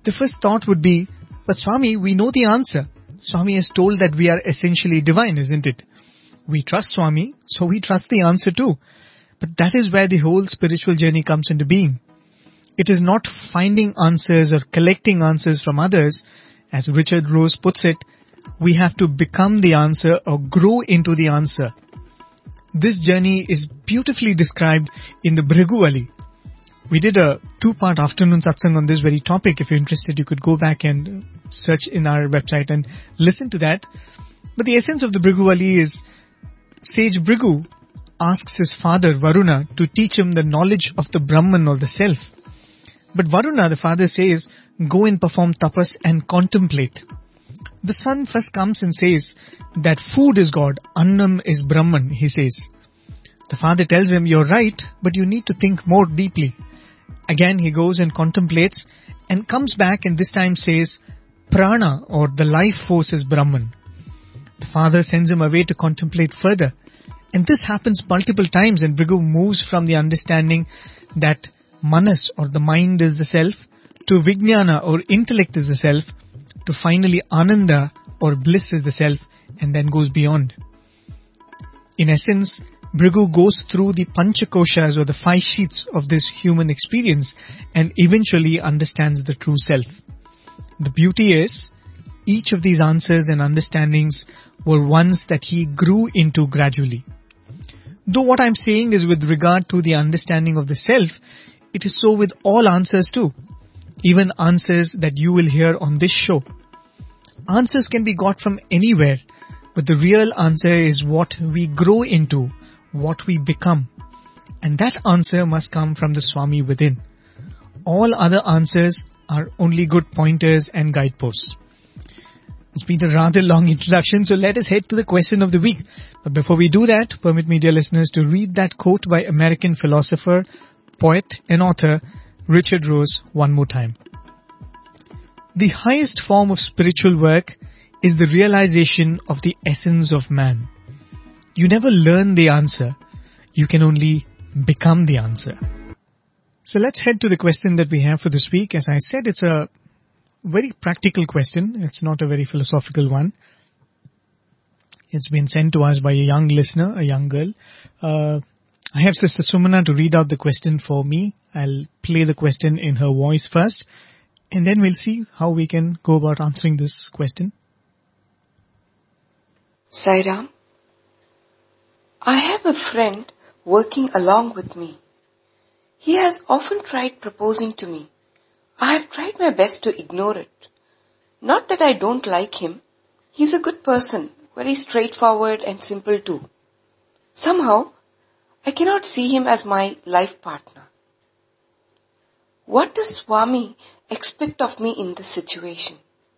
The first thought would be, but Swami, we know the answer. Swami has told that we are essentially divine, isn't it? We trust Swami, so we trust the answer too. But that is where the whole spiritual journey comes into being. It is not finding answers or collecting answers from others. As Richard Rose puts it, we have to become the answer or grow into the answer. This journey is beautifully described in the Bhriguvali. We did a 2-part afternoon satsang on this very topic. If you're interested, you could go back and search in our website and listen to that. But the essence of the Bhriguvali is Sage Bhrigu asks his father Varuna to teach him the knowledge of the Brahman or the self. But Varuna, the father, says, go and perform tapas and contemplate. The son first comes and says that food is God, Annam is Brahman, he says. The father tells him, you're right, but you need to think more deeply. Again he goes and contemplates and comes back and this time says, Prana or the life force is Brahman. The father sends him away to contemplate further. And this happens multiple times, and Bhrigu moves from the understanding that Manas or the mind is the self to Vijnana or intellect is the self to finally Ananda or bliss is the self, and then goes beyond. In essence, Bhrigu goes through the Panchakoshas or the 5 sheets of this human experience and eventually understands the true self. The beauty is, each of these answers and understandings were ones that he grew into gradually. Though what I'm saying is with regard to the understanding of the self, it is so with all answers too. Even answers that you will hear on this show. Answers can be got from anywhere, but the real answer is what we grow into, what we become. And that answer must come from the Swami within. All other answers are only good pointers and guideposts. It's been a rather long introduction, so let us head to the question of the week. But before we do that, permit me, dear listeners, to read that quote by American philosopher, poet and author Richard Rose one more time. The highest form of spiritual work is the realization of the essence of man. You never learn the answer. You can only become the answer. So let's head to the question that we have for this week. As I said, it's a very practical question. It's not a very philosophical one. It's been sent to us by a young listener, a young girl. I have Sister Sumana to read out the question for me. I'll play the question in her voice first, and then we'll see how we can go about answering this question. Sai Ram, I have a friend working along with me. He has often tried proposing to me. I have tried my best to ignore it. Not that I don't like him. He's a good person, very straightforward and simple too. Somehow, I cannot see him as my life partner. What does Swami expect of me in this situation?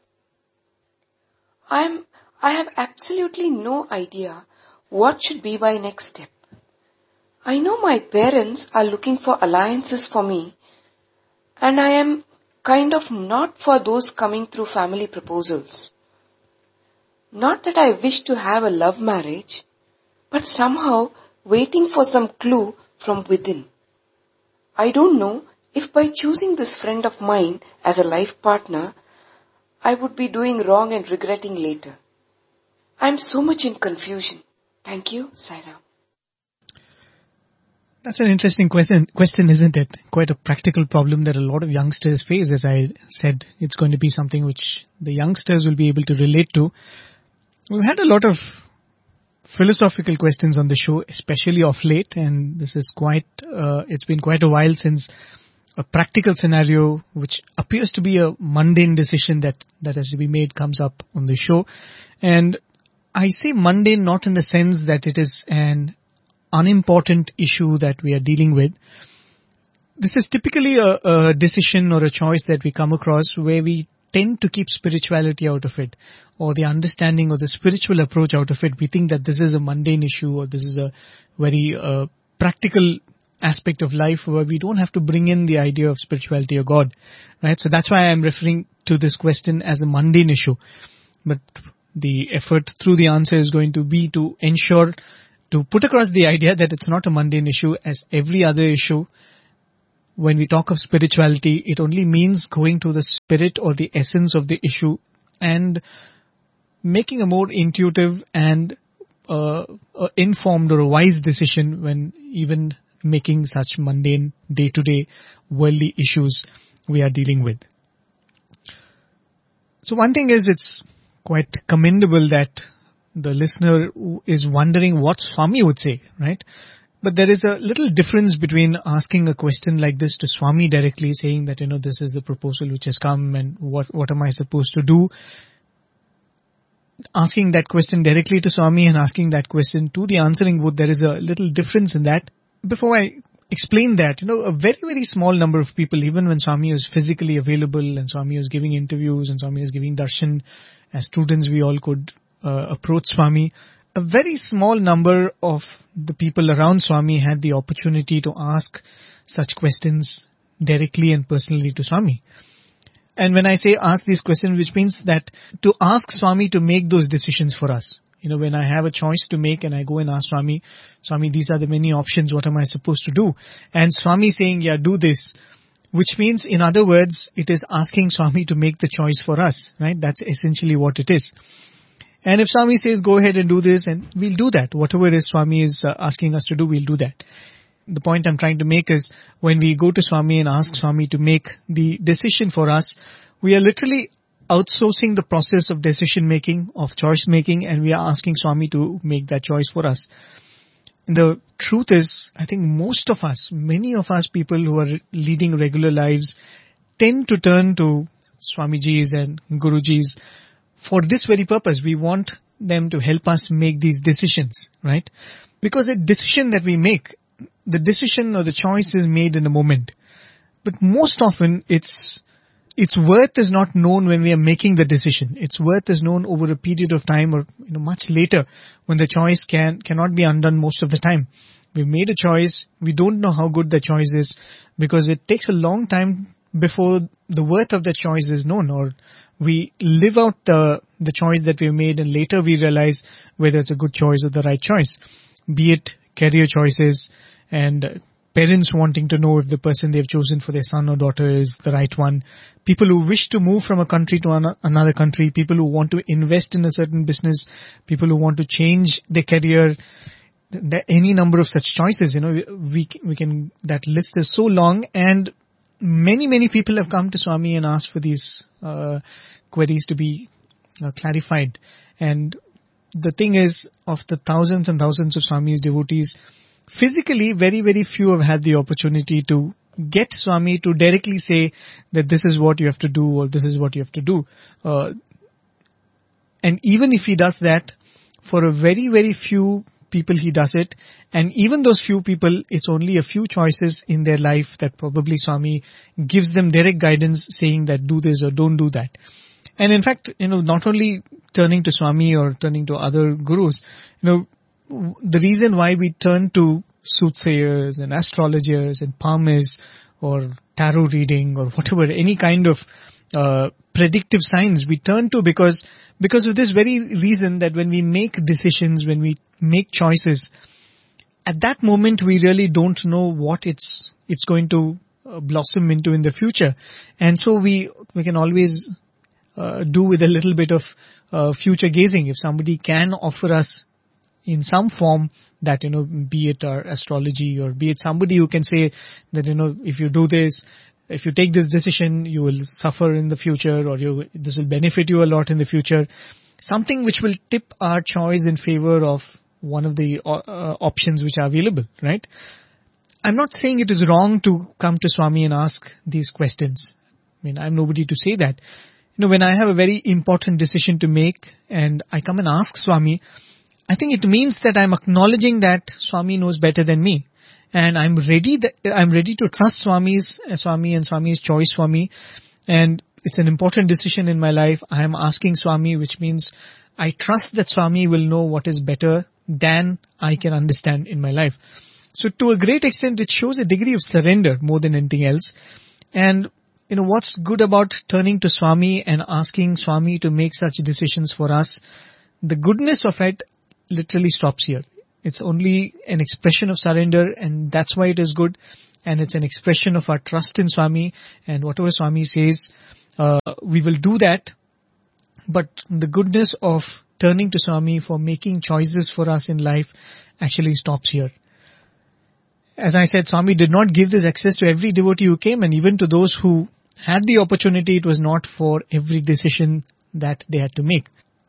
I have absolutely no idea what should be my next step. I know my parents are looking for alliances for me, and I am kind of not for those coming through family proposals. Not that I wish to have a love marriage, but somehow waiting for some clue from within. I don't know if by choosing this friend of mine as a life partner, I would be doing wrong and regretting later. I am so much in confusion. Thank you, Sai Ram. That's an interesting question, isn't it? Quite a practical problem that a lot of youngsters face. As I said, it's going to be something which the youngsters will be able to relate to. We've had a lot of philosophical questions on the show, especially of late, and this is it's been quite a while since a practical scenario which appears to be a mundane decision that has to be made comes up on the show. And I say mundane not in the sense that it is an unimportant issue that we are dealing with. This is typically a decision or a choice that we come across where we tend to keep spirituality out of it, or the understanding or the spiritual approach out of it. We think that this is a mundane issue, or this is a very practical aspect of life where we don't have to bring in the idea of spirituality or God, right? So that's why I'm referring to this question as a mundane issue. But the effort through the answer is going to be to ensure to put across the idea that it's not a mundane issue, as every other issue when we talk of spirituality, it only means going to the spirit or the essence of the issue and making a more intuitive and informed or a wise decision when even making such mundane day-to-day worldly issues we are dealing with. So one thing is, it's quite commendable that the listener is wondering what Swami would say, right? But there is a little difference between asking a question like this to Swami directly, saying that, this is the proposal which has come and what am I supposed to do? Asking that question directly to Swami and asking that question to the answering booth, there is a little difference in that. Before I explain that, a very, very small number of people, even when Swami was physically available and Swami was giving interviews and Swami was giving darshan, as students we all could approach Swami, a very small number of the people around Swami had the opportunity to ask such questions directly and personally to Swami. And when I say ask these questions, which means that to ask Swami to make those decisions for us. When I have a choice to make and I go and ask Swami, these are the many options, what am I supposed to do? And Swami saying, yeah, do this. Which means, in other words, it is asking Swami to make the choice for us, right? That's essentially what it is. And if Swami says, go ahead and do this, and we'll do that. Whatever it is Swami is asking us to do, we'll do that. The point I'm trying to make is, when we go to Swami and ask Swami to make the decision for us, we are literally outsourcing the process of decision making, of choice making, and we are asking Swami to make that choice for us. And the truth is, I think most of us, many of us people who are leading regular lives, tend to turn to Swamiji's and Guruji's for this very purpose. We want them to help us make these decisions, right? Because a decision that we make, the decision or the choice is made in a moment. But most often its worth is not known when we are making the decision. Its worth is known over a period of time or much later, when the choice cannot be undone most of the time. We've made a choice. We don't know how good the choice is because it takes a long time before the worth of the choice is known, or we live out the choice that we made and later we realize whether it's a good choice or the right choice. Be it career choices and parents wanting to know if the person they've chosen for their son or daughter is the right one. People who wish to move from a country to another country. People who want to invest in a certain business. People who want to change their career. Any number of such choices, we can, that list is so long, and many people have come to Swami and asked for these queries to be clarified. And the thing is, of the thousands and thousands of Swami's devotees, physically, very, very few have had the opportunity to get Swami to directly say that this is what you have to do or this is what you have to do. And even if he does that, for a very, very few people he does it. And even those few people, it's only a few choices in their life that probably Swami gives them direct guidance saying that do this or don't do that. And in fact, not only turning to Swami or turning to other gurus, the reason why we turn to soothsayers and astrologers and palmists or tarot reading or whatever, any kind of predictive signs we turn to because of this very reason, that when we make decisions, when we make choices, at that moment we really don't know what it's going to blossom into in the future. And so we can always do with a little bit of future gazing. If somebody can offer us in some form that, be it our astrology or be it somebody who can say that, if you do this, if you take this decision, you will suffer in the future, or this will benefit you a lot in the future. Something which will tip our choice in favor of one of the options which are available, right? I'm not saying it is wrong to come to Swami and ask these questions. I mean, I'm nobody to say that. When I have a very important decision to make and I come and ask Swami, I think it means that I'm acknowledging that Swami knows better than me. And I'm ready to trust Swami and Swami's choice for me. And it's an important decision in my life. I am asking Swami, which means I trust that Swami will know what is better than I can understand in my life. So to a great extent, it shows a degree of surrender more than anything else. And what's good about turning to Swami and asking Swami to make such decisions for us, the goodness of it literally stops here. It's only an expression of surrender, and that's why it is good. and it's an expression of our trust in Swami, and whatever Swami says, we will do that. But the goodness of turning to Swami for making choices for us in life actually stops here. As I said, Swami did not give this access to every devotee who came, and even to those who had the opportunity, it was not for every decision that they had to make.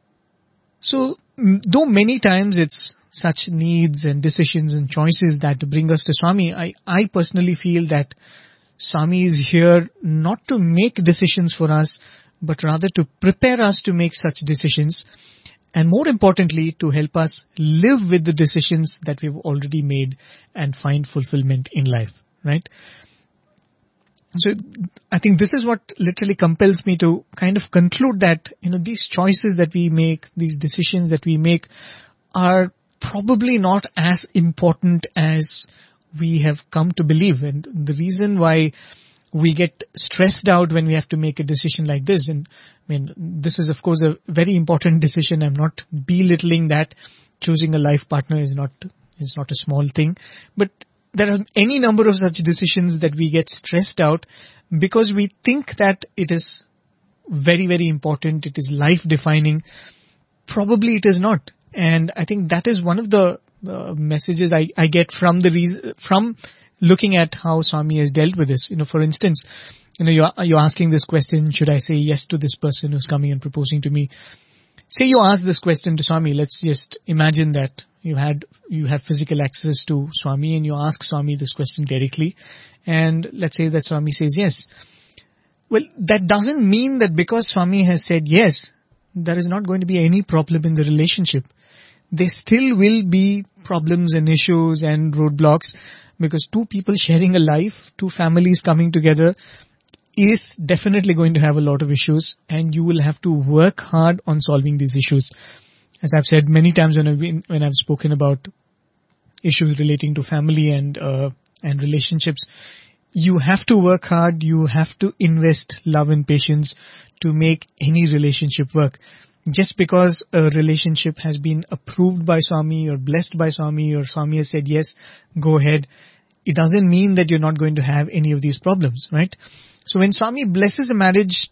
So, though many times it's such needs and decisions and choices that bring us to Swami, I personally feel that Swami is here not to make decisions for us, but rather to prepare us to make such decisions, and more importantly, to help us live with the decisions that we've already made and find fulfillment in life, right? So I think this is what literally compels me to kind of conclude that, these choices that we make, these decisions that we make are probably not as important as we have come to believe. And the reason why we get stressed out when we have to make a decision like this, and this is of course a very important decision. I'm not belittling that. Choosing a life partner is not a small thing, but there are any number of such decisions that we get stressed out because we think that it is very, very important. It is life defining. Probably it is not. And I think that is one of the messages I get from from looking at how Swami has dealt with this. For instance, you're asking this question, should I say yes to this person who's coming and proposing to me? Say you ask this question to Swami. Let's just imagine that you have physical access to Swami and you ask Swami this question directly. And let's say that Swami says yes. Well, that doesn't mean that because Swami has said yes, there is not going to be any problem in the relationship. There still will be problems and issues and roadblocks, because two people sharing a life, two families coming together is definitely going to have a lot of issues, and you will have to work hard on solving these issues. As I've said many times when I've spoken about issues relating to family and relationships, you have to work hard, you have to invest love and patience to make any relationship work. Just because a relationship has been approved by Swami or blessed by Swami or Swami has said yes, go ahead, it doesn't mean that you're not going to have any of these problems, right? So when Swami blesses a marriage,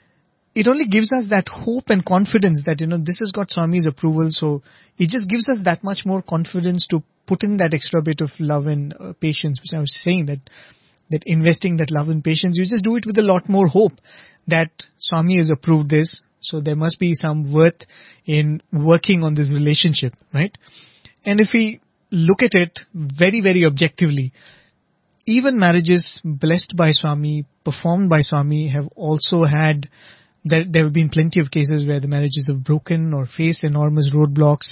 it only gives us that hope and confidence that, this has got Swami's approval. So it just gives us that much more confidence to put in that extra bit of love and patience, which I was saying that investing that love and patience, you just do it with a lot more hope that Swami has approved this. So there must be some worth in working on this relationship, right? And if we look at it very, very objectively, even marriages blessed by Swami, performed by Swami, have also had, there have been plenty of cases where the marriages have broken or faced enormous roadblocks.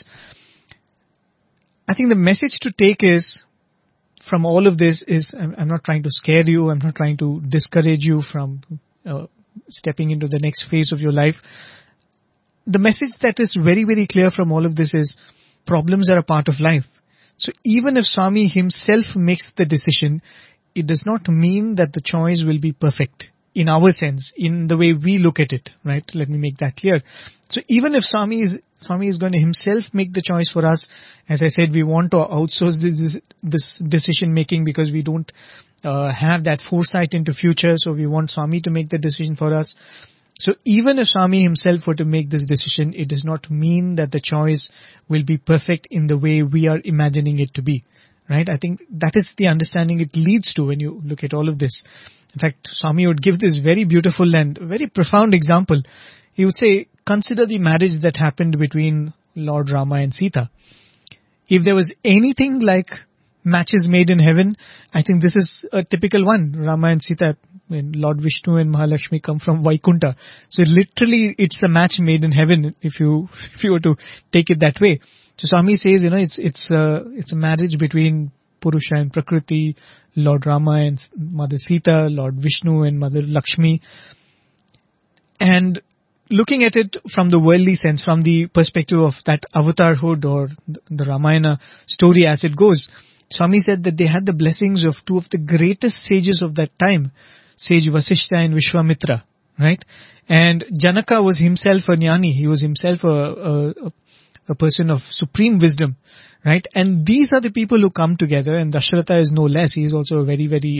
I think the message to take is, from all of this is, I'm not trying to scare you, I'm not trying to discourage you from stepping into the next phase of your life. The message that is very, very clear from all of this is, problems are a part of life. So even if Swami himself makes the decision, it does not mean that the choice will be perfect in our sense, in the way we look at it, right? Let me make that clear. So even if Swami is going to himself make the choice for us, as I said, we want to outsource this decision making because we don't have that foresight into future. So we want Swami to make the decision for us. So even if Swami himself were to make this decision, it does not mean that the choice will be perfect in the way we are imagining it to be, right? I think that is the understanding it leads to when you look at all of this. In fact, Swami would give this very beautiful and very profound example. He would say, consider the marriage that happened between Lord Rama and Sita. If there was anything like matches made in heaven, I think this is a typical one. Rama and Sita, when Lord Vishnu and Mahalakshmi come from Vaikunta. So literally it's a match made in heaven if you were to take it that way. So Swami says, it's a marriage between Purusha and Prakriti, Lord Rama and Mother Sita, Lord Vishnu and Mother Lakshmi. And looking at it from the worldly sense, from the perspective of that avatarhood or the Ramayana story as it goes, Swami said that they had the blessings of two of the greatest sages of that time, Sage Vasishta and Vishwamitra, right? And Janaka was himself a jnani. He was himself a a person of supreme wisdom, right? And these are the people who come together, and Dashratha is no less. He is also a very, very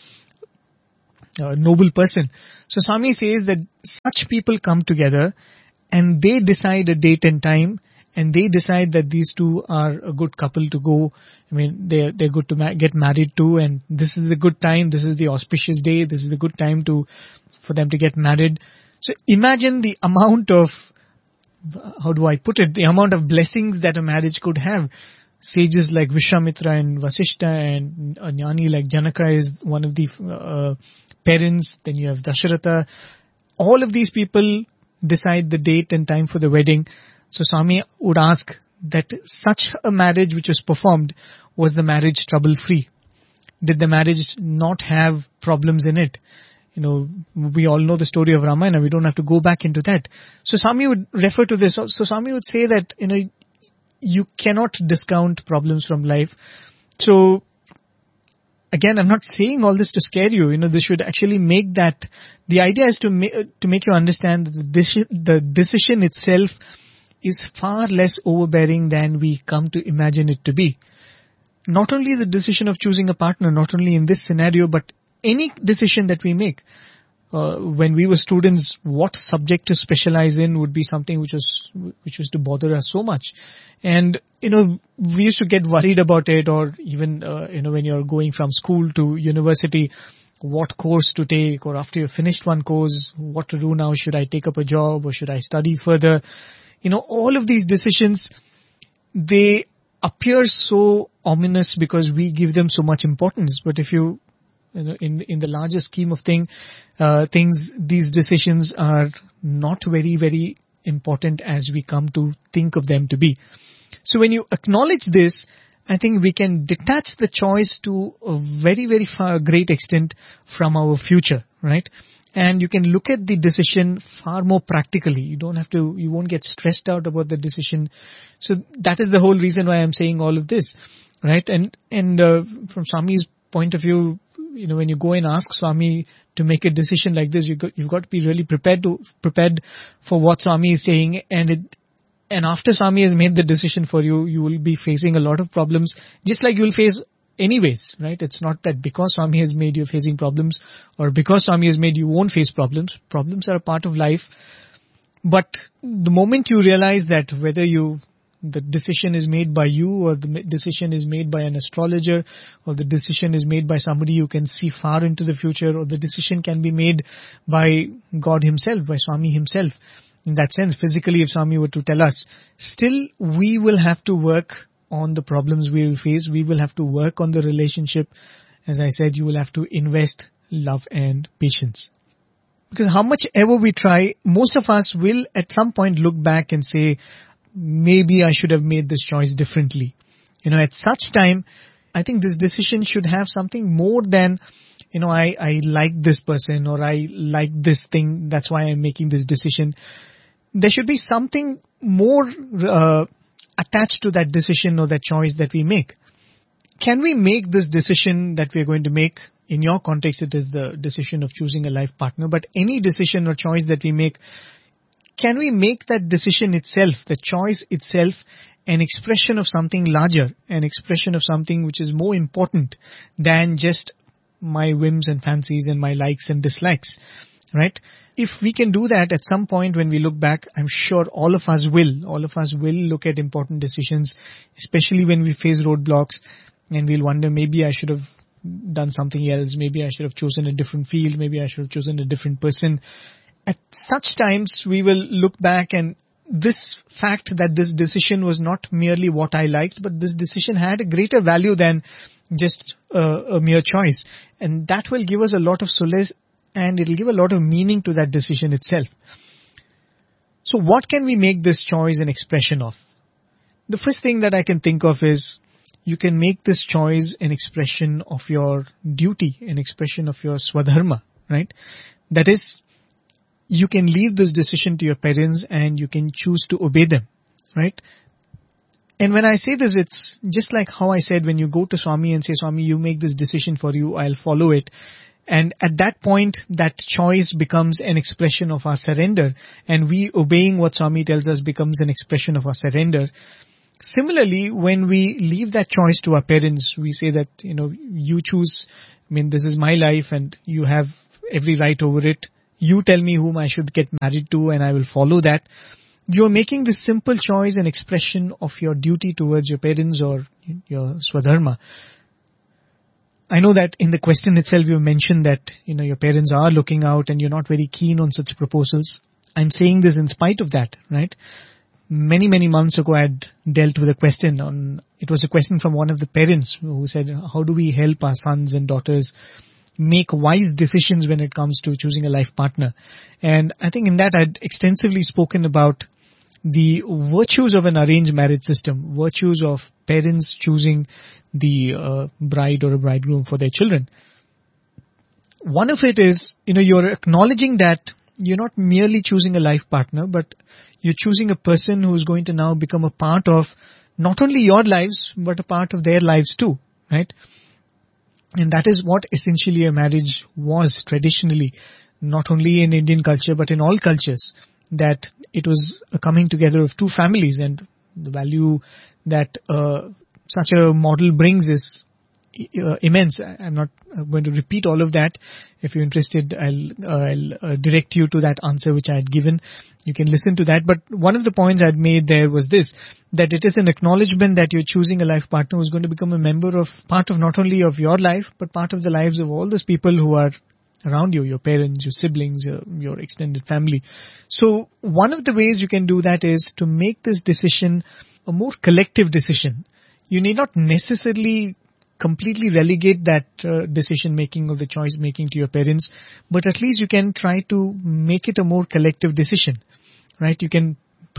noble person. So Swami says that such people come together and they decide a date and time, and they decide that these two are a good couple to go. I mean, they're good to get married to, and this is the good time, this is the auspicious day, this is the good time for them to get married. So imagine the amount of, how do I put it, the amount of blessings that a marriage could have. Sages like Vishwamitra and Vasishta, and a Jnani like Janaka is one of the parents. Then you have Dasharatha. All of these people decide the date and time for the wedding. So Swami would ask that such a marriage which was performed, was the marriage trouble-free? Did the marriage not have problems in it? You know, we all know the story of Ramayana. We don't have to go back into that. So Swami would refer to this. So Swami would say that, you know, you cannot discount problems from life. So again, I'm not saying all this to scare you. You know, this should actually make that, the idea is to make you understand that the decision itself is far less overbearing than we come to imagine it to be. Not only the decision of choosing a partner, not only in this scenario, but any decision that we make. When we were students, what subject to specialize in would be something which was to bother us so much. And, you know, we used to get worried about it, or even, you know, when you're going from school to university, what course to take, or after you've finished one course, what to do now? Should I take up a job, or should I study further? You know, all of these decisions, they appear so ominous because we give them so much importance. But if you know, in the larger scheme of things, these decisions are not very, very important as we come to think of them to be. So when you acknowledge this, I think we can detach the choice to a very, very great extent from our future, right? And you can look at the decision far more practically. You won't get stressed out about the decision. So that is the whole reason why I'm saying all of this, right? And from Swami's point of view, you know, when you go and ask Swami to make a decision like this, you've got to be really prepared for what Swami is saying. And after Swami has made the decision for you, you will be facing a lot of problems, just like you will face anyways, right? It's not that because Swami has made you facing problems, or because Swami has made you won't face problems. Problems are a part of life. But the moment you realize that whether the decision is made by you, or the decision is made by an astrologer, or the decision is made by somebody who can see far into the future, or the decision can be made by God himself, by Swami himself. In that sense, physically, if Swami were to tell us, still we will have to work on the problems we will face. We will have to work on the relationship. As I said, you will have to invest love and patience. Because how much ever we try, most of us will at some point look back and say, maybe I should have made this choice differently. You know, at such time, I think this decision should have something more than, you know, I like this person, or I like this thing, that's why I'm making this decision. There should be something more attached to that decision or that choice that we make. Can we make this decision that we are going to make? In your context, it is the decision of choosing a life partner, but any decision or choice that we make, can we make that decision itself, the choice itself, an expression of something larger, an expression of something which is more important than just my whims and fancies and my likes and dislikes, right? If we can do that at some point when we look back, I'm sure all of us will look at important decisions, especially when we face roadblocks, and we'll wonder, maybe I should have done something else, maybe I should have chosen a different field, maybe I should have chosen a different person. At such times, we will look back, and this fact that this decision was not merely what I liked, but this decision had a greater value than just a mere choice. And that will give us a lot of solace, and it'll give a lot of meaning to that decision itself. So what can we make this choice an expression of? The first thing that I can think of is, you can make this choice an expression of your duty, an expression of your swadharma, right? That is, you can leave this decision to your parents and you can choose to obey them, right? And when I say this, it's just like how I said, when you go to Swami and say, Swami, you make this decision for you, I'll follow it. And at that point, that choice becomes an expression of our surrender, and we obeying what Swami tells us becomes an expression of our surrender. Similarly, when we leave that choice to our parents, we say that, you choose, this is my life and you have every right over it. You tell me whom I should get married to and I will follow that. You're making this simple choice an expression of your duty towards your parents or your swadharma. I know that in the question itself you mentioned that, your parents are looking out and you're not very keen on such proposals. I'm saying this in spite of that, right? Many, many months ago I had dealt with a question it was a question from one of the parents who said, how do we help our sons and daughters make wise decisions when it comes to choosing a life partner? And I think in that I'd extensively spoken about the virtues of an arranged marriage system, virtues of parents choosing the bride or a bridegroom for their children. One of it is, you're acknowledging that you're not merely choosing a life partner, but you're choosing a person who's going to now become a part of not only your lives, but a part of their lives too, right? And that is what essentially a marriage was traditionally, not only in Indian culture, but in all cultures, that it was a coming together of two families, and the value that such a model brings is immense. I'm not going to repeat all of that. If you're interested, I'll direct you to that answer which I had given. You can listen to that. But one of the points I had made there was this, that it is an acknowledgement that you're choosing a life partner who's going to become a part of not only of your life, but part of the lives of all those people who are around you, your parents, your siblings, your extended family. So one of the ways you can do that is to make this decision a more collective decision. You need not necessarily completely relegate that decision making or the choice making to your parents, but at least you can try to make it a more collective decision, right? You can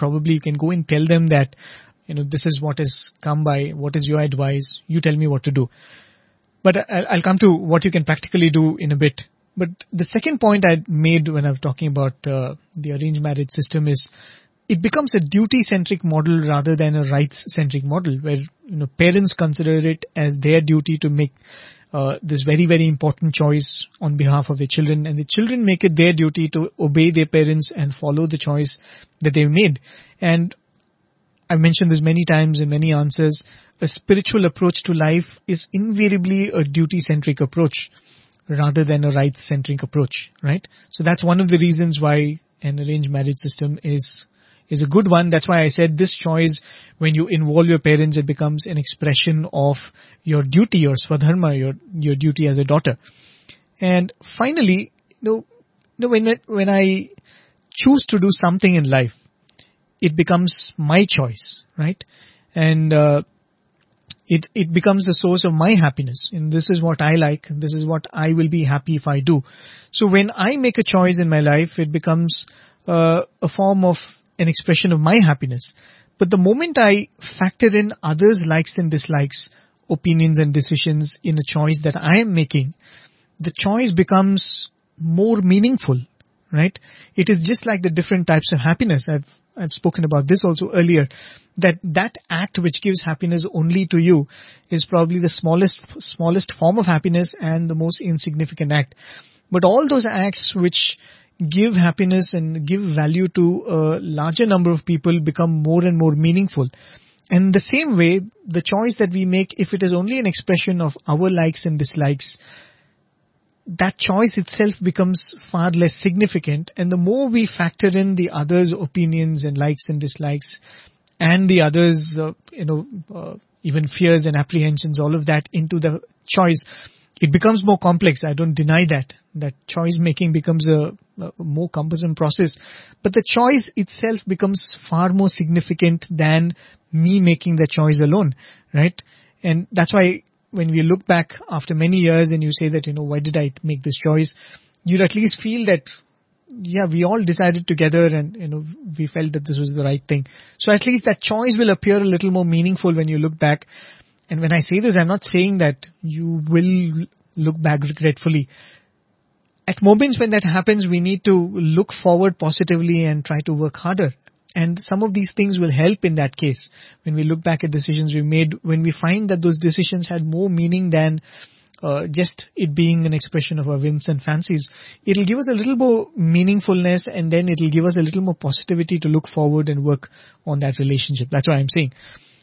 go and tell them that, this is what has come by, what is your advice, you tell me what to do. But I'll come to what you can practically do in a bit. But the second point I made when I was talking about the arranged marriage system is it becomes a duty-centric model rather than a rights-centric model, where parents consider it as their duty to make this very, very important choice on behalf of their children, and the children make it their duty to obey their parents and follow the choice that they've made. And I've mentioned this many times in many answers. A spiritual approach to life is invariably a duty-centric approach rather than a rights-centric approach, right? So that's one of the reasons why an arranged marriage system is a good one. That's why I said this choice, when you involve your parents, it becomes an expression of your duty, your swadharma, your duty as a daughter. And finally, when I choose to do something in life, it becomes my choice, right? And it becomes the source of my happiness. And this is what I like. This is what I will be happy if I do. So when I make a choice in my life, it becomes a form of an expression of my happiness. But the moment I factor in others' likes and dislikes, opinions and decisions in a choice that I am making, the choice becomes more meaningful, right? It is just like the different types of happiness. I've spoken about this also earlier, that act which gives happiness only to you is probably the smallest form of happiness and the most insignificant act. But all those acts which give happiness and give value to a larger number of people become more and more meaningful. And the same way, the choice that we make, if it is only an expression of our likes and dislikes, that choice itself becomes far less significant. And the more we factor in the others' opinions and likes and dislikes and the others, even fears and apprehensions, all of that into the choice, it becomes more complex. I don't deny that choice making becomes a more cumbersome process, but the choice itself becomes far more significant than me making the choice alone, right? And that's why when we look back after many years and you say that, why did I make this choice? You'd at least feel that, yeah, we all decided together and, we felt that this was the right thing. So at least that choice will appear a little more meaningful when you look back. And when I say this, I'm not saying that you will look back regretfully. At moments when that happens, we need to look forward positively and try to work harder. And some of these things will help in that case. When we look back at decisions we made, when we find that those decisions had more meaning than just it being an expression of our whims and fancies. It'll give us a little more meaningfulness, and then it'll give us a little more positivity to look forward and work on that relationship. That's what I'm saying.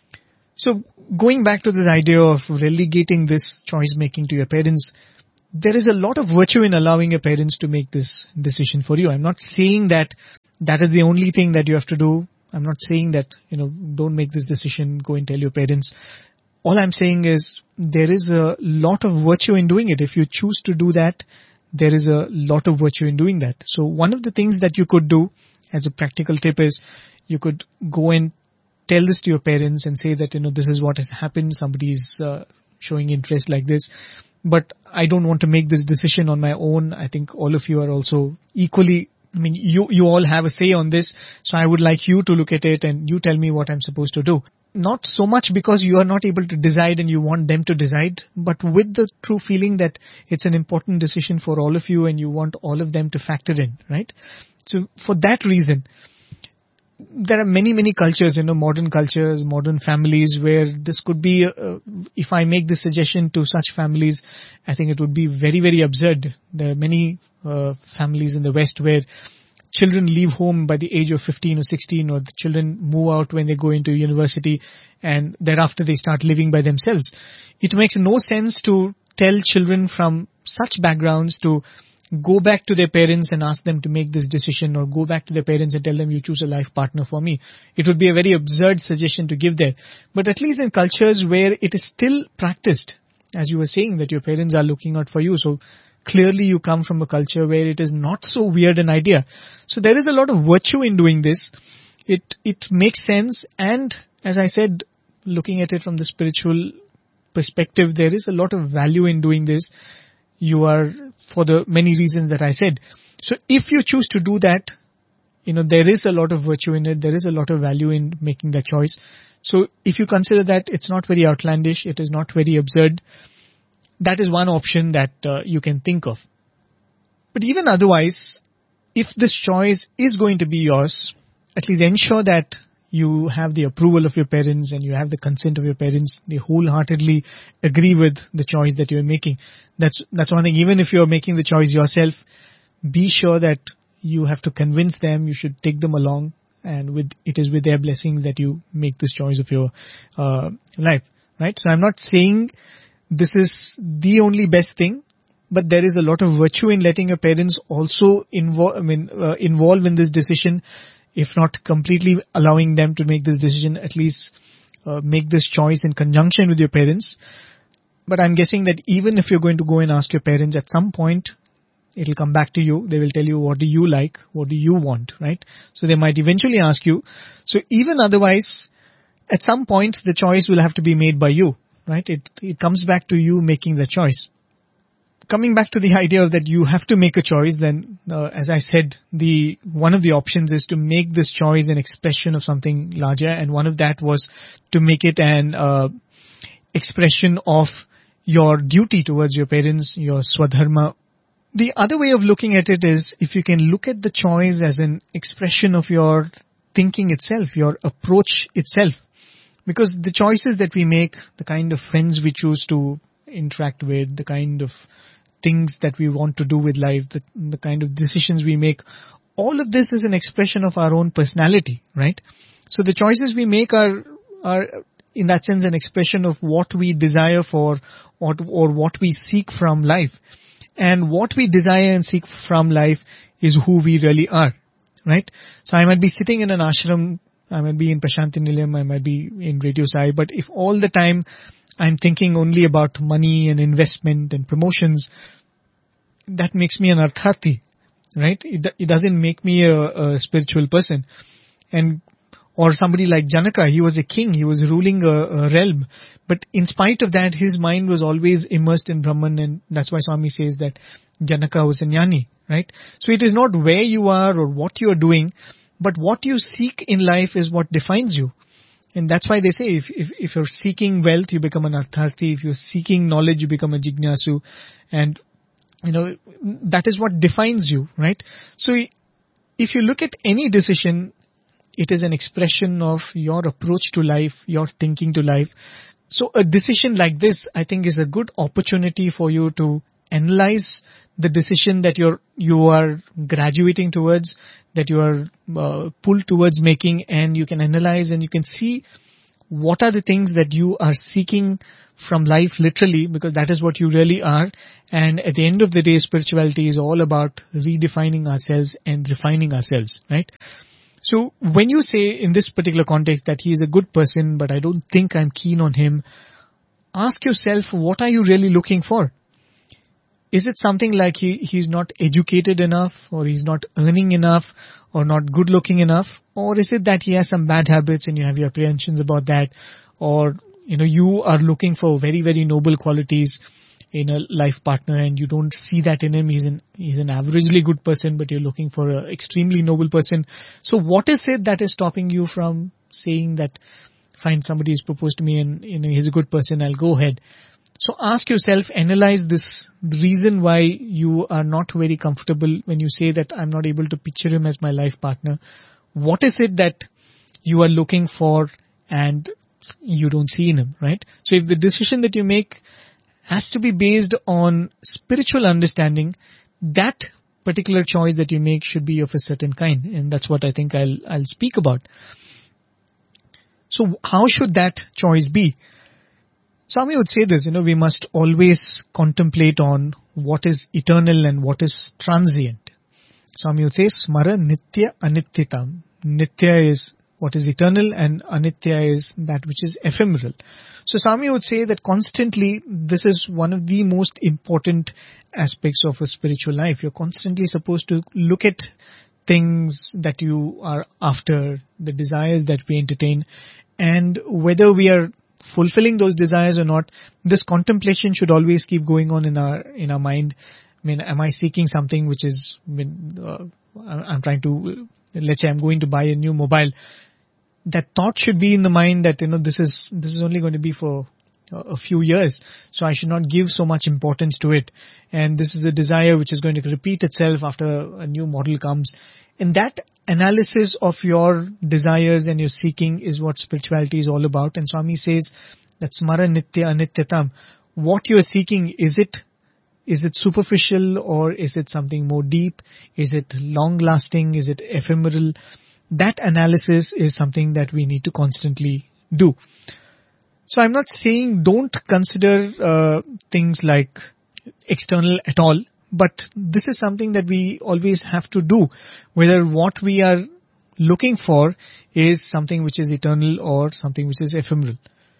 So going back to this idea of relegating this choice making to your parents, there is a lot of virtue in allowing your parents to make this decision for you. I'm not saying that that is the only thing that you have to do. I'm not saying that, don't make this decision, go and tell your parents. All I'm saying is there is a lot of virtue in doing it. If you choose to do that, there is a lot of virtue in doing that. So one of the things that you could do as a practical tip is you could go and tell this to your parents and say that, this is what has happened. Somebody is showing interest like this, but I don't want to make this decision on my own. I think all of you are also equally, you all have a say on this. So I would like you to look at it and you tell me what I'm supposed to do. Not so much because you are not able to decide and you want them to decide, but with the true feeling that it's an important decision for all of you and you want all of them to factor in, right? So for that reason, there are many, many cultures, modern cultures, modern families where this could be, if I make this suggestion to such families, I think it would be very, very absurd. There are many families in the West where children leave home by the age of 15 or 16, or the children move out when they go into university and thereafter they start living by themselves. It makes no sense to tell children from such backgrounds to go back to their parents and ask them to make this decision, or go back to their parents and tell them you choose a life partner for me. It would be a very absurd suggestion to give there. But at least in cultures where it is still practiced, as you were saying, that your parents are looking out for you. So clearly you come from a culture where it is not so weird an idea. So there is a lot of virtue in doing this. It makes sense. And as I said, looking at it from the spiritual perspective, there is a lot of value in doing this. You are, for the many reasons that I said. So if you choose to do that, there is a lot of virtue in it. There is a lot of value in making that choice. So if you consider that it's not very outlandish, it is not very absurd, that is one option that you can think of. But even otherwise, if this choice is going to be yours, at least ensure that you have the approval of your parents and you have the consent of your parents. They wholeheartedly agree with the choice that you're making. That's one thing. Even if you're making the choice yourself, be sure that you have to convince them. You should take them along, and it is with their blessing that you make this choice of your life, right? So I'm not saying this is the only best thing, but there is a lot of virtue in letting your parents also involve in this decision. If not completely allowing them to make this decision, at least make this choice in conjunction with your parents. But I'm guessing that even if you're going to go and ask your parents, at some point, it'll come back to you. They will tell you, what do you like? What do you want? Right? So they might eventually ask you. So even otherwise, at some point, the choice will have to be made by you. Right? It comes back to you making the choice. Coming back to the idea of that you have to make a choice, then as I said, one of the options is to make this choice an expression of something larger, and one of that was to make it an expression of your duty towards your parents, your swadharma. The other way of looking at it is if you can look at the choice as an expression of your thinking itself, your approach itself. Because the choices that we make, the kind of friends we choose to interact with, the kind of things that we want to do with life, the kind of decisions we make, all of this is an expression of our own personality, right? So the choices we make are in that sense an expression of what we desire for or what we seek from life. And what we desire and seek from life is who we really are, right? So I might be sitting in an ashram, I might be in Prashanti Nilayam, I might be in Radio Sai, but if all the time I'm thinking only about money and investment and promotions, that makes me an artharthi, right? It doesn't make me a spiritual person. Or somebody like Janaka, he was a king, he was ruling a realm. But in spite of that, his mind was always immersed in Brahman, and that's why Swami says that Janaka was a jnani, right? So it is not where you are or what you are doing, but what you seek in life is what defines you. And that's why they say if you're seeking wealth, you become an artharthi. If you're seeking knowledge, you become a jignasu. And, that is what defines you, right? So if you look at any decision, it is an expression of your approach to life, your thinking to life. So a decision like this, I think, is a good opportunity for you to analyze the decision that you are graduating towards, that you are pulled towards making, and you can analyze and you can see what are the things that you are seeking from life literally, because that is what you really are. And at the end of the day, spirituality is all about redefining ourselves and refining ourselves, right? So when you say in this particular context that he is a good person, but I don't think I'm keen on him, ask yourself, what are you really looking for? Is it something like he's not educated enough, or he's not earning enough, or not good looking enough? Or is it that he has some bad habits and you have your apprehensions about that? Or, you are looking for very, very noble qualities in a life partner and you don't see that in him. He's an averagely good person, but you're looking for an extremely noble person. So what is it that is stopping you from saying that, fine, somebody has proposed to me and he's a good person, I'll go ahead? So ask yourself, analyze this, the reason why you are not very comfortable when you say that I'm not able to picture him as my life partner. What is it that you are looking for and you don't see in him, right? So if the decision that you make has to be based on spiritual understanding, that particular choice that you make should be of a certain kind. And that's what I think I'll speak about. So how should that choice be? Swami would say this, we must always contemplate on what is eternal and what is transient. Swami would say, smara nitya anityatam. Nitya is what is eternal and anitya is that which is ephemeral. So Swami would say that constantly this is one of the most important aspects of a spiritual life. You're constantly supposed to look at things that you are after, the desires that we entertain, and whether we are fulfilling those desires or not. This contemplation should always keep going on in our mind. Am I seeking something which is, I'm trying to, let's say I'm going to buy a new mobile. That thought should be in the mind that, this is only going to be for a few years. So I should not give so much importance to it. And this is a desire which is going to repeat itself after a new model comes. And that analysis of your desires and your seeking is what spirituality is all about. And Swami says that smara nitya anityatam. What you are seeking, is it superficial or is it something more deep? Is it long lasting? Is it ephemeral? That analysis is something that we need to constantly do. So I'm not saying don't consider things like external at all. But this is something that we always have to do, whether what we are looking for is something which is eternal or something which is ephemeral.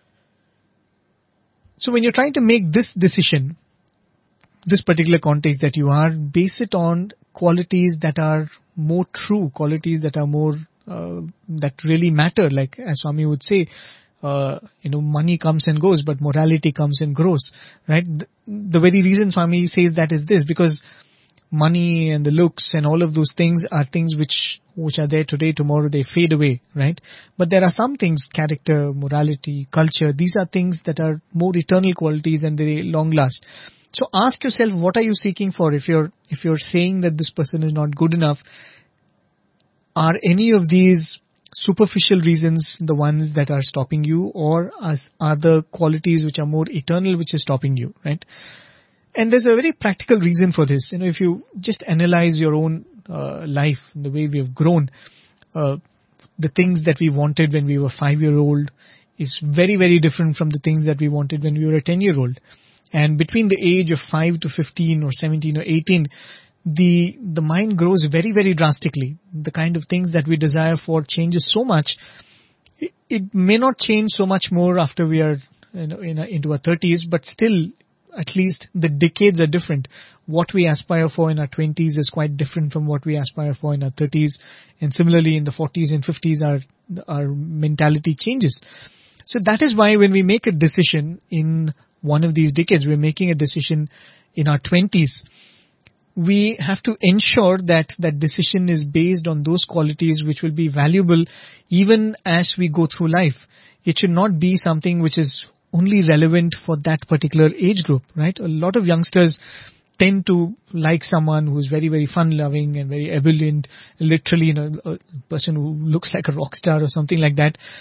So when you're trying to make this decision, this particular context that you are, base it on qualities that are more true, qualities that are more, that really matter. Like as Swami would say, money comes and goes, but morality comes and grows, right? The very reason Swami says that is this, because money and the looks and all of those things are things which are there today, tomorrow they fade away, right? But there are some things, character, morality, culture, these are things that are more eternal qualities and they long last. So ask yourself, what are you seeking for? If you're saying that this person is not good enough, are any of these superficial reasons the ones that are stopping you, or are the qualities which are more eternal which is stopping you, right? And there's a very practical reason for this. If you just analyze your own life, the way we have grown, the things that we wanted when we were 5-year-old is very, very different from the things that we wanted when we were a 10-year-old. And between the age of 5 to 15 or 17 or 18, the mind grows very, very drastically. The kind of things that we desire for changes so much. It may not change so much more after we are into our 30s, but still, at least the decades are different. What we aspire for in our 20s is quite different from what we aspire for in our 30s. And similarly, in the 40s and 50s, our mentality changes. So that is why when we make a decision in one of these decades, we're making a decision in our 20s, we have to ensure that that decision is based on those qualities which will be valuable even as we go through life. It should not be something which is only relevant for that particular age group, right? A lot of youngsters tend to like someone who's very, very fun-loving and very ebullient, literally, a person who looks like a rock star or something like that.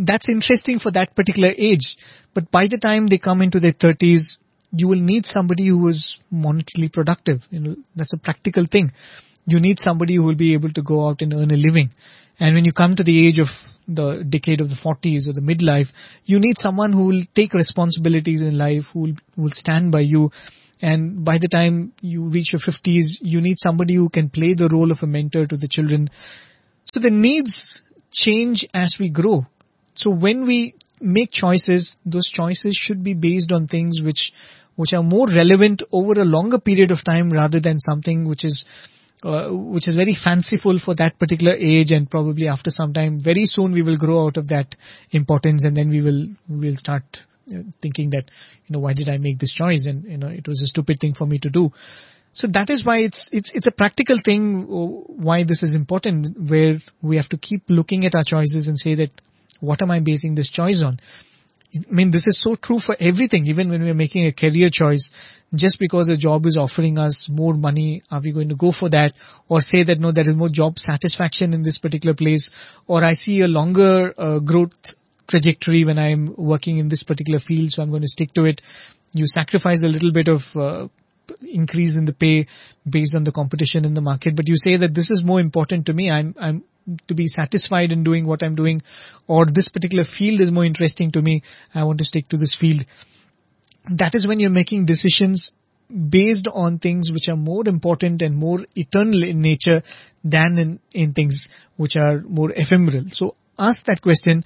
that's interesting for that particular age. But by the time they come into their 30s, you will need somebody who is monetarily productive. That's a practical thing. You need somebody who will be able to go out and earn a living. And when you come to the age of the decade of the 40s or the midlife, you need someone who will take responsibilities in life, who will stand by you. And by the time you reach your 50s, you need somebody who can play the role of a mentor to the children. So the needs change as we grow. So when we make choices, those choices should be based on things which are more relevant over a longer period of time rather than something which is very fanciful for that particular age, and probably after some time, very soon we will grow out of that importance, and then we'll start thinking that, why did I make this choice? And, it was a stupid thing for me to do. So that is why it's a practical thing, why this is important, where we have to keep looking at our choices and say that, what am I basing this choice on? I mean, this is so true for everything. Even when we're making a career choice, just because a job is offering us more money, are we going to go for that? Or say that, no, there is more job satisfaction in this particular place, or I see a longer growth trajectory when I'm working in this particular field, so I'm going to stick to it. You sacrifice a little bit of increase in the pay based on the competition in the market, but you say that this is more important to me. I'm to be satisfied in doing what I'm doing, or this particular field is more interesting to me. I want to stick to this field. That is when you're making decisions based on things which are more important and more eternal in nature than in things which are more ephemeral. So ask that question,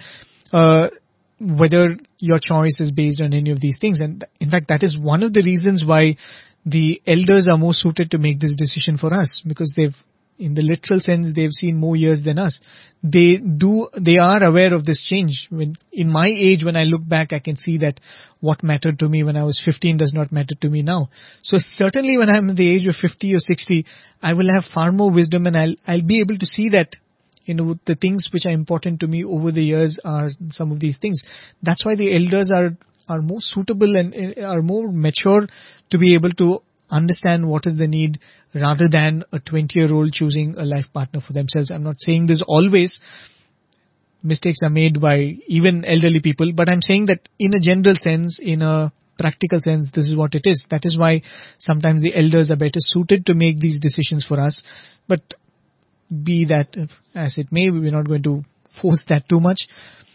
whether your choice is based on any of these things. And in fact, that is one of the reasons why the elders are more suited to make this decision for us, because in the literal sense, they've seen more years than us. They are aware of this change. In my age, when I look back, I can see that what mattered to me when I was 15 does not matter to me now. So certainly when I'm at the age of 50 or 60, I will have far more wisdom, and I'll be able to see that, the things which are important to me over the years are some of these things. That's why the elders are more suitable and are more mature to be able to understand what is the need, rather than a 20-year-old choosing a life partner for themselves. I'm not saying this always. Mistakes are made by even elderly people, but I'm saying that in a general sense, in a practical sense, this is what it is. That is why sometimes the elders are better suited to make these decisions for us. But be that as it may, we're not going to force that too much.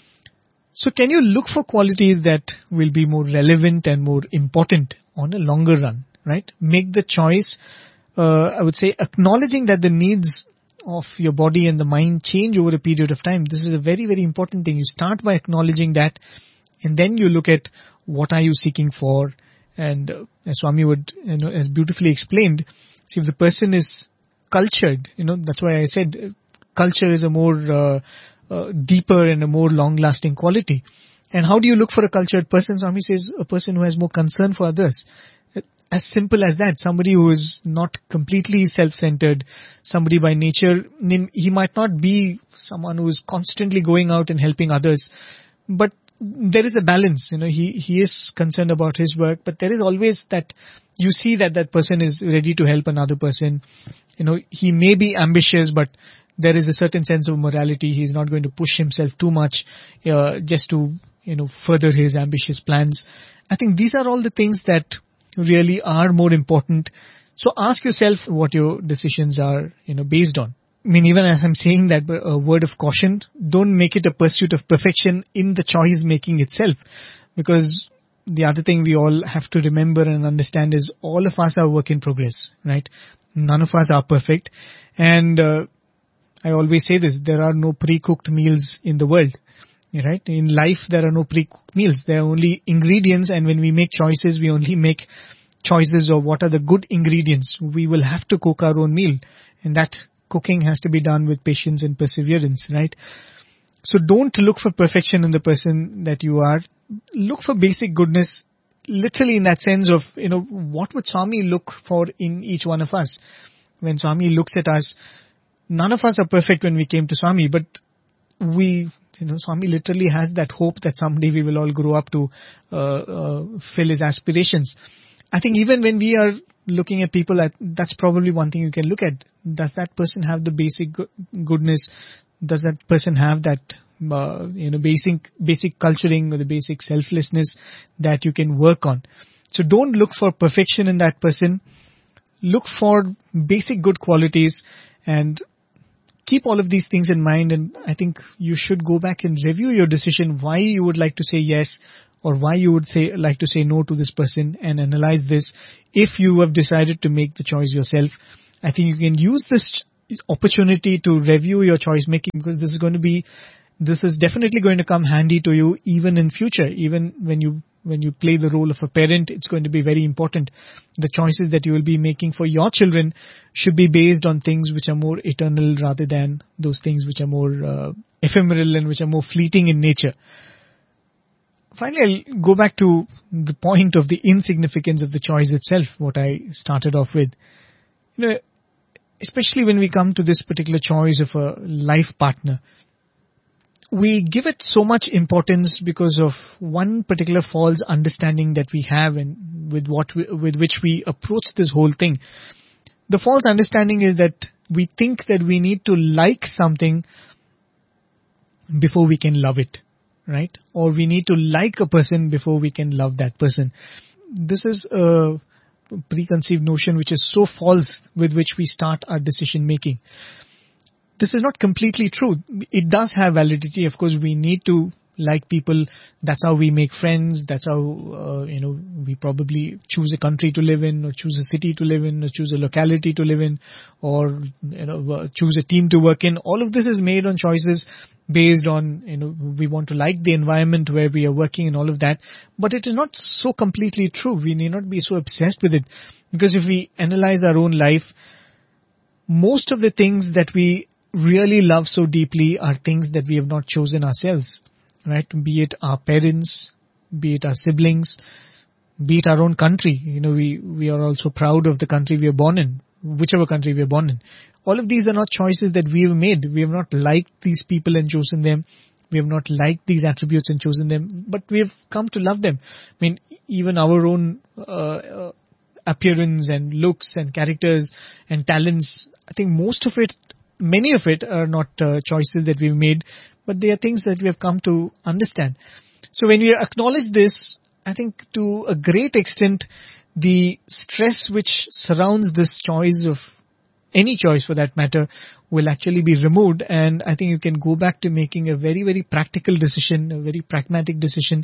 So can you look for qualities that will be more relevant and more important on a longer run, right? Make the choice, I would say, acknowledging that the needs of your body and the mind change over a period of time. This is a very, very important thing. You start by acknowledging that, and then you look at what are you seeking for. And as Swami would, as beautifully explained, see, if the person is cultured, that's why I said culture is a more deeper and a more long-lasting quality. And how do you look for a cultured person? Swami says a person who has more concern for others. As simple as that. Somebody who is not completely self-centered. Somebody by nature, he might not be someone who is constantly going out and helping others, but there is a balance. He is concerned about his work, but there is always that you see that person is ready to help another person. He may be ambitious, but there is a certain sense of morality. He's not going to push himself too much just to further his ambitious plans. I think these are all the things that really are more important. So ask yourself what your decisions are based on. I mean, even as I'm saying that, a word of caution, don't make it a pursuit of perfection in the choice making itself, because the other thing we all have to remember and understand is all of us are work in progress, right? None of us are perfect. And I always say this, there are no pre-cooked meals in the world, right? In life, there are no pre-cooked meals. There are only ingredients, and when we make choices, we only make choices of what are the good ingredients. We will have to cook our own meal, and that cooking has to be done with patience and perseverance, right? So don't look for perfection in the person that you are. Look for basic goodness, literally in that sense of, what would Swami look for in each one of us? When Swami looks at us, none of us are perfect when we came to Swami, but Swami literally has that hope that someday we will all grow up to fill his aspirations. I think even when we are looking at people, that's probably one thing you can look at. Does that person have the basic goodness? Does that person have that basic culturing or the basic selflessness that you can work on. So don't look for perfection in that person. Look for basic good qualities and keep all of these things in mind. And I think you should go back and review your decision, why you would like to say yes or why you would like to say no to this person, and analyze this. If you have decided to make the choice yourself, I think you can use this opportunity to review your choice making, because this is definitely going to come handy to you even in future. Even when you play the role of a parent, it's going to be very important. The choices that you will be making for your children should be based on things which are more eternal rather than those things which are more ephemeral and which are more fleeting in nature. Finally, I'll go back to the point of the insignificance of the choice itself, what I started off with. Especially when we come to this particular choice of a life partner, we give it so much importance because of one particular false understanding that we have and with which we approach this whole thing. The false understanding is that we think that we need to like something before we can love it, right? Or we need to like a person before we can love that person. This is a preconceived notion which is so false with which we start our decision making. This is not completely true. It does have validity. Of course, we need to like people. That's how we make friends. That's how, we probably choose a country to live in, or choose a city to live in, or choose a locality to live in, or, choose a team to work in. All of this is made on choices based on, we want to like the environment where we are working and all of that. But it is not so completely true. We need not be so obsessed with it, because if we analyze our own life, most of the things that we really love so deeply are things that we have not chosen ourselves, right? Be it our parents, be it our siblings, be it our own country. We are also proud of the country we are born in, whichever country we are born in. All of these are not choices that we have made. We have not liked these people and chosen them. We have not liked these attributes and chosen them, but we have come to love them. I mean, even our own appearance and looks and characters and talents, I think many of it are not choices that we've made, but they are things that we have come to understand. So when we acknowledge this, I think to a great extent, the stress which surrounds this choice, of any choice for that matter, will actually be removed. And I think you can go back to making a very, very practical decision, a very pragmatic decision.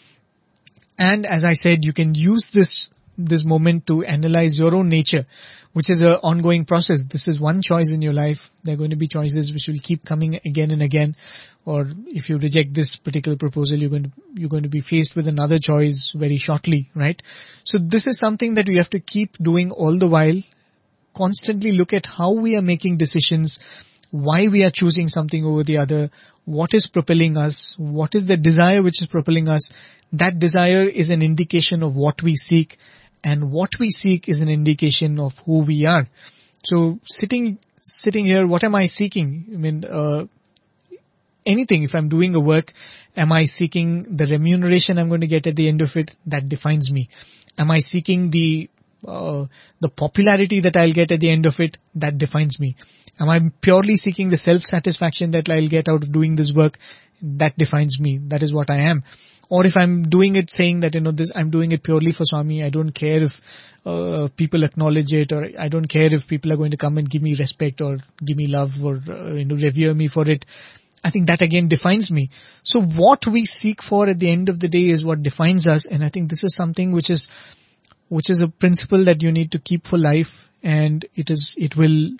And as I said, you can use this moment to analyze your own nature, which is an ongoing process. This is one choice in your life. There are going to be choices which will keep coming again and again. Or if you reject this particular proposal, you're going to be faced with another choice very shortly, right? So this is something that we have to keep doing all the while. Constantly look at how we are making decisions, why we are choosing something over the other, what is propelling us, what is the desire which is propelling us. That desire is an indication of what we seek, and what we seek is an indication of who we are. So sitting here, what am I seeking? I mean, anything. If I'm doing a work, am I seeking the remuneration I'm going to get at the end of it? That defines me. Am I seeking the popularity that I'll get at the end of it? That defines me. Am I purely seeking the self-satisfaction that I'll get out of doing this work? That defines me. That is what I am. Or if I'm doing it saying that, I'm doing it purely for Swami, I don't care if people acknowledge it, or I don't care if people are going to come and give me respect or give me love or, revere me for it. I think that again defines me. So what we seek for at the end of the day is what defines us. And I think this is something which is a principle that you need to keep for life, and it'll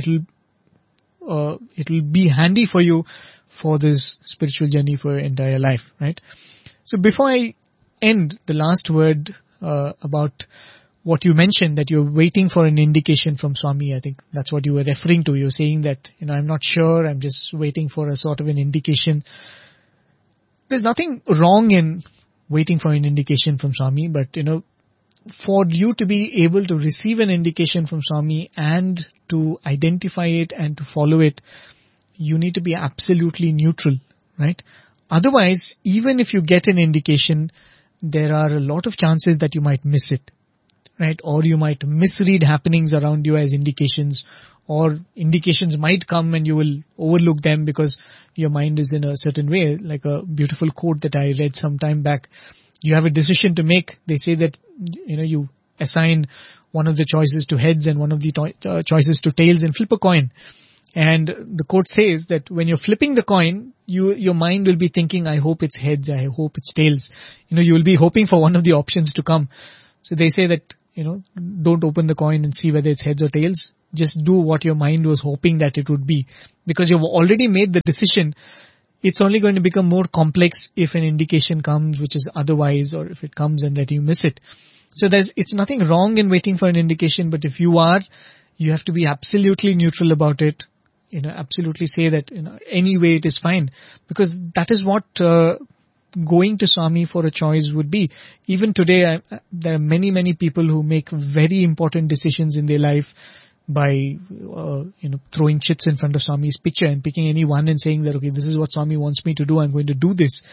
be handy for you for this spiritual journey for your entire life, right? So before I end, the last word about what you mentioned, that you're waiting for an indication from Swami. I think that's what you were referring to. You're saying that, I'm not sure, I'm just waiting for a sort of an indication. There's nothing wrong in waiting for an indication from Swami, but for you to be able to receive an indication from Swami and to identify it and to follow it, you need to be absolutely neutral, right? Otherwise, even if you get an indication, there are a lot of chances that you might miss it. right? Or you might misread happenings around you as indications, or indications might come and you will overlook them because your mind is in a certain way. Like a beautiful quote that I read some time back. You have a decision to make. They say that, you assign one of the choices to heads and one of the choices to tails and flip a coin. And the quote says that when you're flipping the coin, your mind will be thinking, I hope it's heads, I hope it's tails. You will be hoping for one of the options to come. So they say that, don't open the coin and see whether it's heads or tails. Just do what your mind was hoping that it would be. Because you've already made the decision. It's only going to become more complex if an indication comes which is otherwise, or if it comes and that you miss it. So it's nothing wrong in waiting for an indication, but if you have to be absolutely neutral about it. Absolutely say that, any way it is fine. Because that is what going to Swami for a choice would be. Even today, there are many, many people who make very important decisions in their life by, throwing chits in front of Swami's picture and picking any one and saying that, okay, this is what Swami wants me to do, I'm going to do this.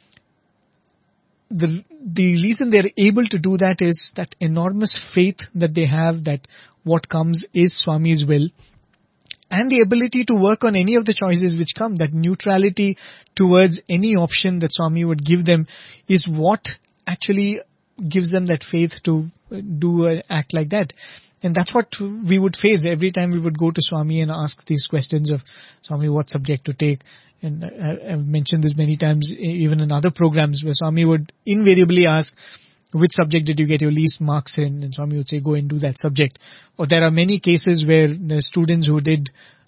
The reason they're able to do that is that enormous faith that they have that what comes is Swami's will. And the ability to work on any of the choices which come, that neutrality towards any option that Swami would give them is what actually gives them that faith to do an act like that. And that's what we would face every time we would go to Swami and ask these questions of, Swami, what subject to take? And I've mentioned this many times, even in other programs, where Swami would invariably ask, which subject did you get your least marks in? And Swami would say, go and do that subject. Or there are many cases where the students who did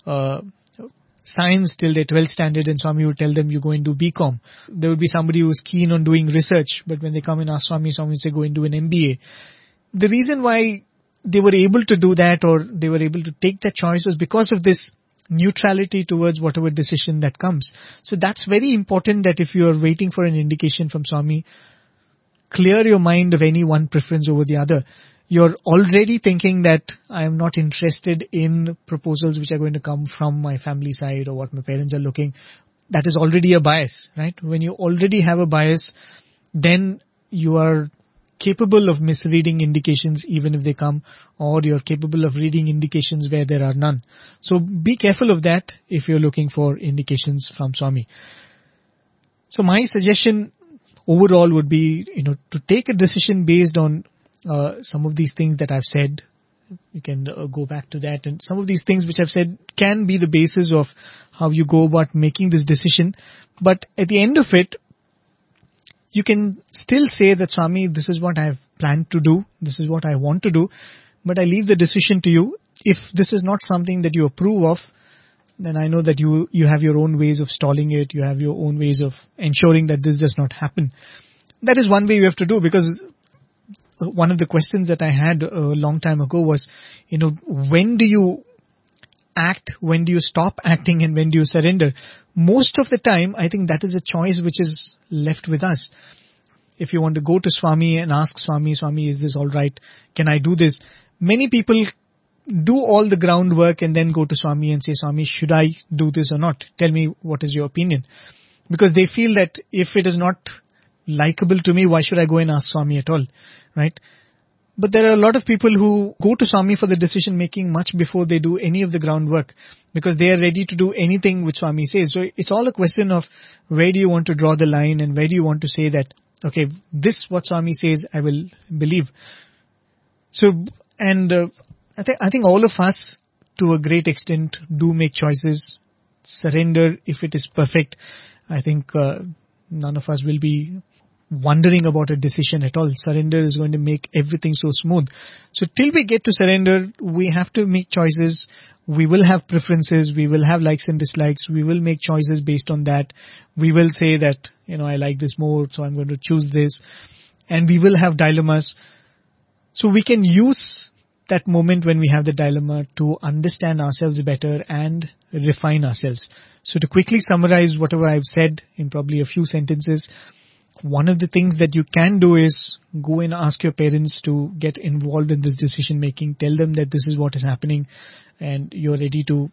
science till their 12th standard, and Swami would tell them, you go and do BCom. There would be somebody who was keen on doing research, but when they come and ask Swami, Swami would say, go and do an MBA. The reason why they were able to do that, or they were able to take that choice, was because of this neutrality towards whatever decision that comes. So that's very important, that if you are waiting for an indication from Swami, clear your mind of any one preference over the other. You're already thinking that I am not interested in proposals which are going to come from my family side or what my parents are looking. That is already a bias, right? When you already have a bias, then you are capable of misreading indications even if they come, or you're capable of reading indications where there are none. So be careful of that if you're looking for indications from Swami. So my suggestion overall would be, to take a decision based on some of these things that I've said. You can go back to that, and some of these things which I've said can be the basis of how you go about making this decision. But at the end of it, you can still say that, Swami, this is what I've planned to do. This is what I want to do. But I leave the decision to you. If this is not something that you approve of, then I know that you have your own ways of stalling it. You have your own ways of ensuring that this does not happen. That is one way you have to do, because one of the questions that I had a long time ago was, when do you act, when do you stop acting, and when do you surrender? Most of the time, I think that is a choice which is left with us. If you want to go to Swami and ask Swami, Swami, is this all right? Can I do this? Many people do all the groundwork and then go to Swami and say, Swami, should I do this or not? Tell me, what is your opinion? Because they feel that if it is not likable to me, why should I go and ask Swami at all? Right? But there are a lot of people who go to Swami for the decision making much before they do any of the groundwork, because they are ready to do anything which Swami says. So it's all a question of where do you want to draw the line, and where do you want to say that, okay, this what Swami says, I will believe. So, and I think all of us to a great extent do make choices. Surrender if it is perfect. I think none of us will be wondering about a decision at all. Surrender is going to make everything so smooth. So till we get to surrender, we have to make choices. We will have preferences. We will have likes and dislikes. We will make choices based on that. We will say that, I like this more, so I'm going to choose this. And we will have dilemmas. So we can use that moment when we have the dilemma to understand ourselves better and refine ourselves. So to quickly summarize whatever I've said in probably a few sentences, one of the things that you can do is go and ask your parents to get involved in this decision making. Tell them that this is what is happening and you're ready to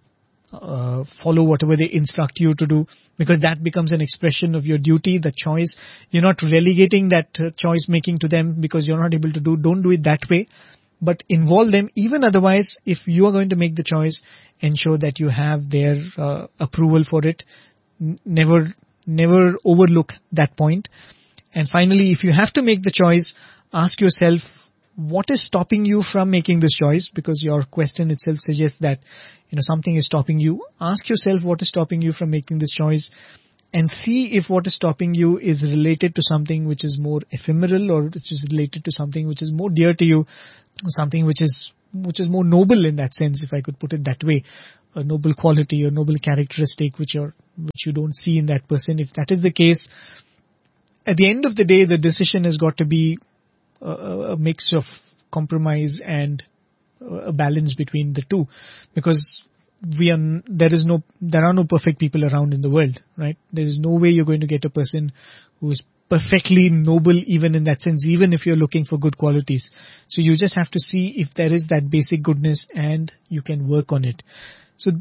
follow whatever they instruct you to do, because that becomes an expression of your duty, the choice. You're not relegating that choice making to them because you're not able to do. Don't do it that way, but involve them. Even otherwise, if you are going to make the choice, ensure that you have their approval for it. Never overlook that point. And finally, if you have to make the choice, ask yourself, what is stopping you from making this choice? Because your question itself suggests that, something is stopping you. Ask yourself what is stopping you from making this choice, and see if what is stopping you is related to something which is more ephemeral, or which is related to something which is more dear to you, something which is more noble in that sense, if I could put it that way. A noble quality or noble characteristic which you don't see in that person. If that is the case, at the end of the day, the decision has got to be a mix of compromise and a balance between the two, because there are no perfect people around in the world, right? There is no way you're going to get a person who is perfectly noble, even in that sense, even if you're looking for good qualities. So you just have to see if there is that basic goodness and you can work on it. So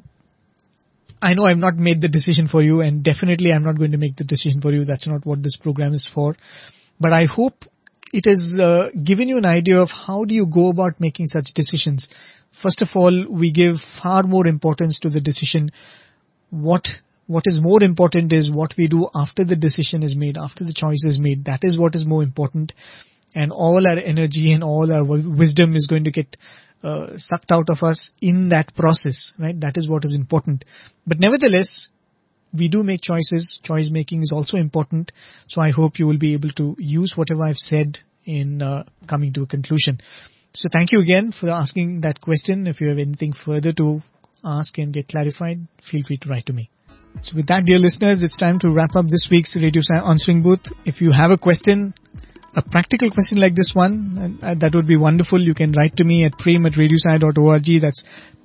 I know I've not made the decision for you, and definitely I'm not going to make the decision for you. That's not what this program is for. But I hope it has given you an idea of how do you go about making such decisions. First of all, we give far more importance to the decision. What is more important is what we do after the decision is made, after the choice is made. That is what is more important. And all our energy and all our wisdom is going to get sucked out of us in that process, right? That is what is important. But nevertheless, we do make choices. Choice making is also important. So I hope you will be able to use whatever I've said in coming to a conclusion. So thank you again for asking that question. If you have anything further to ask and get clarified, feel free to write to me. So with that, dear listeners, it's time to wrap up this week's Radio Sai Answering Booth. If you have a question, a practical question like this one, that would be wonderful. You can write to me at prem@radiosai.org. That's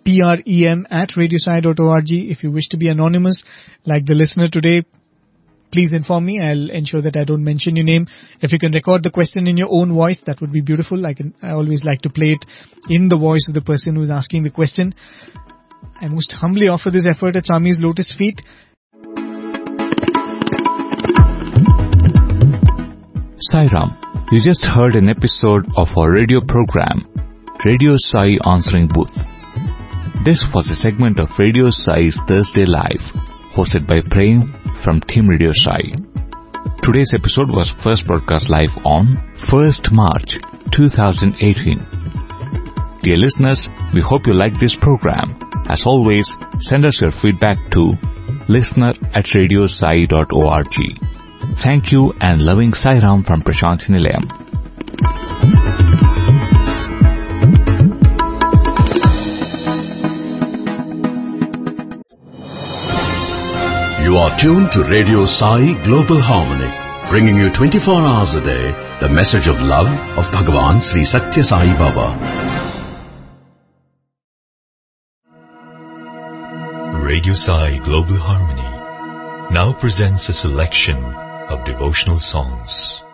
prem@radiosai.org. If you wish to be anonymous, like the listener today, please inform me. I'll ensure that I don't mention your name. If you can record the question in your own voice, that would be beautiful. I always like to play it in the voice of the person who is asking the question. I most humbly offer this effort at Swami's lotus feet. Sai Ram, you just heard an episode of our radio program, Radio Sai Answering Booth. This was a segment of Radio Sai's Thursday Live, hosted by Prem from Team Radio Sai. Today's episode was first broadcast live on 1st March 2018. Dear listeners, we hope you like this program. As always, send us your feedback to listener@radiosai.org. Thank you and loving Sai Ram from Prashanthi Nilayam. You are tuned to Radio Sai Global Harmony, bringing you 24 hours a day the message of love of Bhagavan Sri Satya Sai Baba. Radio Sai Global Harmony now presents a selection of devotional songs.